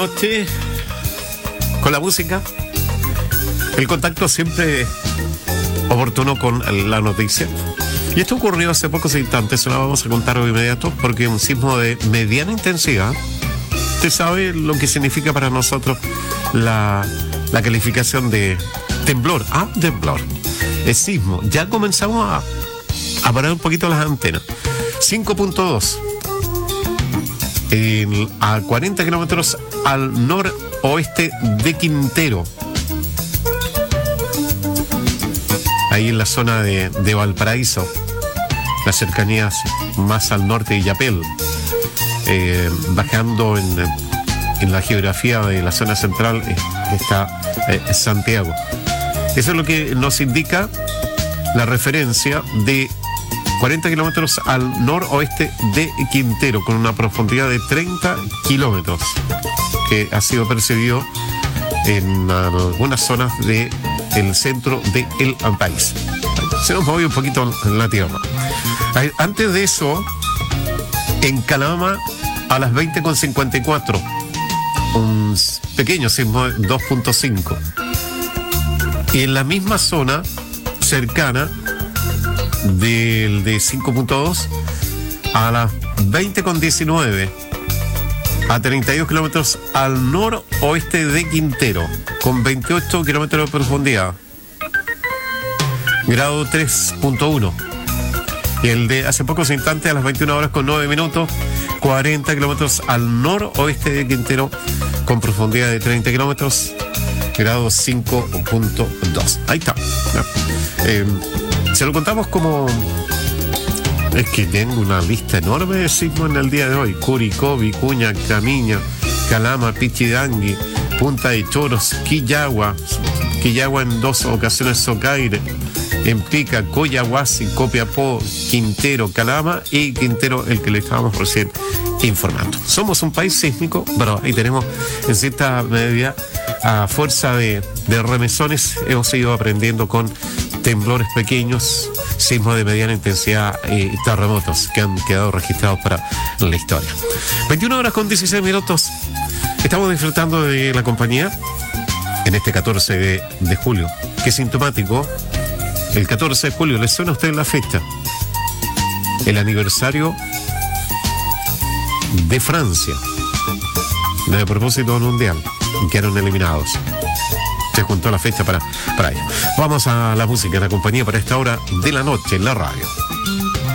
Noche con la música, el contacto siempre oportuno con la noticia. Y esto ocurrió hace pocos instantes, lo vamos a contar de inmediato, porque un sismo de mediana intensidad. Usted sabe lo que significa para nosotros la calificación de temblor. Temblor. Es sismo. Ya comenzamos a parar un poquito las antenas. 5.2. A 40 kilómetros al noroeste de Quintero, ahí en la zona de Valparaíso, las cercanías más al norte de Illapel, bajando en la geografía de la zona central está Santiago. Eso es lo que nos indica la referencia de 40 kilómetros al noroeste de Quintero, con una profundidad de 30 kilómetros, que ha sido percibido en algunas zonas del centro del país. Se nos movió un poquito la tierra. Antes de eso, en Calama, a las 20:54, un pequeño sismo de 2.5. Y en la misma zona cercana del de 5.2, a las 20:19, a 32 kilómetros al noroeste de Quintero, con 28 kilómetros de profundidad, grado 3.1. Y el de hace pocos instantes, a las 21:09, 40 kilómetros al noroeste de Quintero, con profundidad de 30 kilómetros, grado 5.2. Ahí está. Se lo contamos como... Es que tengo una lista enorme de sismos en el día de hoy. Curicó, Vicuña, Camiña, Calama, Pichidangui, Punta de Choros, Quillagua en 2 ocasiones, Socaire, en Pica, Coyahuasi, Copiapó, Quintero, Calama y Quintero, el que le estábamos recién informando. Somos un país sísmico, pero ahí tenemos en cierta medida, a fuerza de remesones, hemos ido aprendiendo con temblores pequeños, sismos de mediana intensidad y terremotos que han quedado registrados para la historia. 21:16. Estamos disfrutando de la compañía en este 14 de julio. Qué sintomático. El 14 de julio, ¿le suena a usted la fecha? El aniversario de Francia, de propósito mundial, quedaron eliminados. Se juntó la fecha para ello. Vamos a la música, la compañía para esta hora de la noche en la radio.